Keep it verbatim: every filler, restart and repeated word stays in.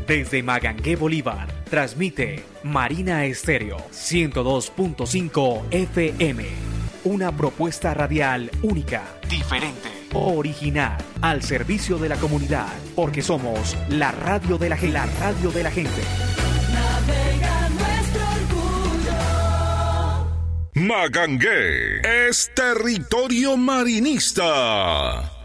Desde Magangué, Bolívar, transmite Marina Estéreo ciento dos punto cinco F M. Una propuesta radial única, diferente, original, al servicio de la comunidad, porque somos la radio de la gente. La radio de la gente. Navega nuestro orgullo. Magangué es territorio marinista.